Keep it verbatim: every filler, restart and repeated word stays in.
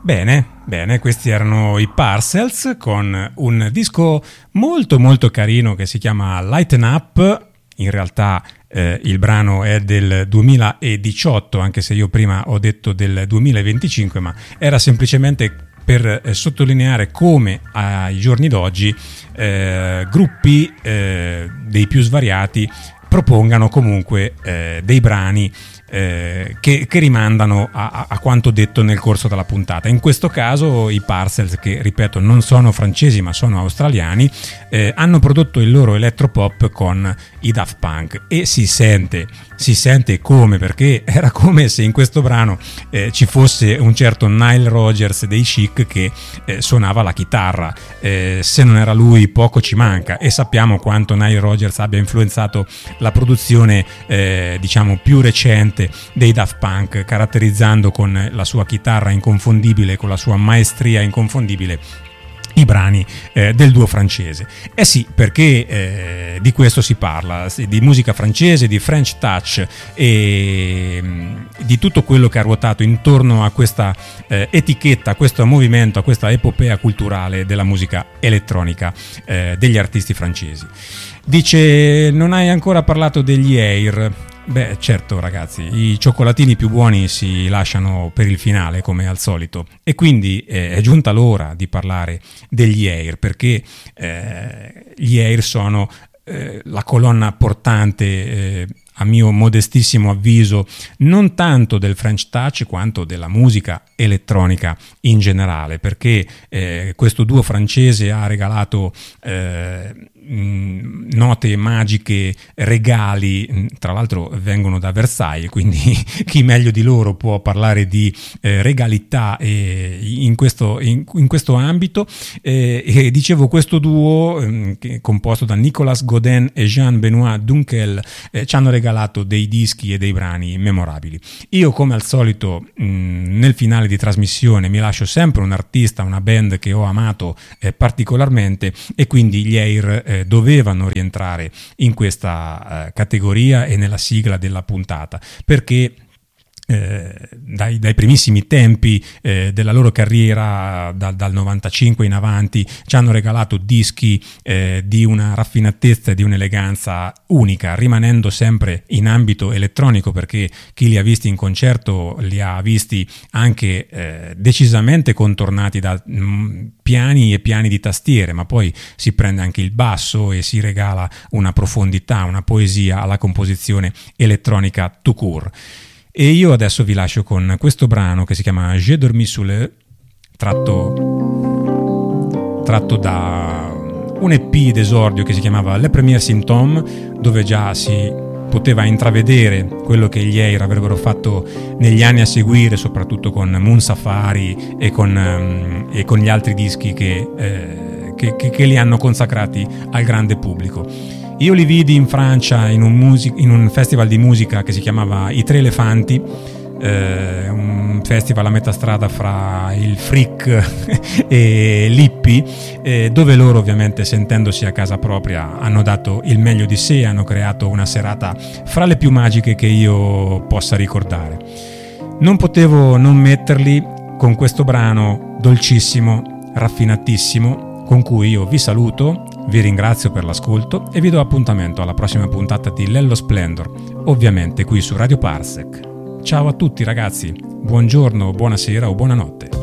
Bene, bene, questi erano i Parcels con un disco molto molto carino che si chiama Lighten Up. In realtà eh, il brano è del duemiladiciotto, anche se io prima ho detto del duemilaventicinque, ma era semplicemente per eh, sottolineare come ai giorni d'oggi eh, gruppi eh, dei più svariati propongano comunque eh, dei brani Eh, che, che rimandano a, a quanto detto nel corso della puntata. In questo caso i Parcels, che ripeto non sono francesi ma sono australiani, eh, hanno prodotto il loro elettropop con i Daft Punk e si sente si sente come, perché era come se in questo brano eh, ci fosse un certo Nile Rodgers dei Chic che eh, suonava la chitarra. Eh, se non era lui poco ci manca, e sappiamo quanto Nile Rodgers abbia influenzato la produzione eh, diciamo più recente dei Daft Punk, caratterizzando con la sua chitarra inconfondibile, con la sua maestria inconfondibile i brani eh, del duo francese. Eh sì, perché eh, di questo si parla, di musica francese, di French touch e mh, di tutto quello che ha ruotato intorno a questa eh, etichetta, a questo movimento, a questa epopea culturale della musica elettronica eh, degli artisti francesi. Dice: non hai ancora parlato degli Air. Beh, certo ragazzi, i cioccolatini più buoni si lasciano per il finale, come al solito, e quindi eh, è giunta l'ora di parlare degli Air, perché eh, gli Air sono eh, la colonna portante, eh, a mio modestissimo avviso, non tanto del French touch quanto della musica elettronica in generale, perché eh, questo duo francese ha regalato eh, note magiche, regali, tra l'altro vengono da Versailles, quindi chi meglio di loro può parlare di eh, regalità eh, in, questo, in, in questo ambito. Eh, e dicevo, questo duo eh, che è composto da Nicolas Godin e Jean-Benoît Dunkel eh, ci hanno regalato dei dischi e dei brani memorabili. Io, come al solito, mh, nel finale di trasmissione mi lascio sempre un artista, una band che ho amato eh, particolarmente, e quindi gli Air eh, dovevano rientrare in questa eh, categoria e nella sigla della puntata, perché Eh, dai, dai primissimi tempi eh, della loro carriera, da, dal novantacinque in avanti, ci hanno regalato dischi eh, di una raffinatezza e di un'eleganza unica, rimanendo sempre in ambito elettronico, perché chi li ha visti in concerto li ha visti anche eh, decisamente contornati da mh, piani e piani di tastiere, ma poi si prende anche il basso e si regala una profondità, una poesia alla composizione elettronica tout court. E io adesso vi lascio con questo brano che si chiama J'ai dormi sous le, tratto, tratto da un E P d'esordio che si chiamava Le Premiers Symptômes, dove già si poteva intravedere quello che gli Air avrebbero fatto negli anni a seguire, soprattutto con Moon Safari e con, um, e con gli altri dischi che, eh, che, che, che li hanno consacrati al grande pubblico. Io li vidi in Francia in un, music- in un festival di musica che si chiamava I Tre Elefanti, eh, un festival a metà strada fra il freak e l'hippie, eh, dove loro, ovviamente sentendosi a casa propria, hanno dato il meglio di sé, hanno creato una serata fra le più magiche che io possa ricordare. Non potevo non metterli con questo brano dolcissimo, raffinatissimo, con cui io vi saluto, vi ringrazio per l'ascolto e vi do appuntamento alla prossima puntata di Lello Splendor, ovviamente qui su Radio Parsec. Ciao a tutti ragazzi, buongiorno, buonasera o buonanotte.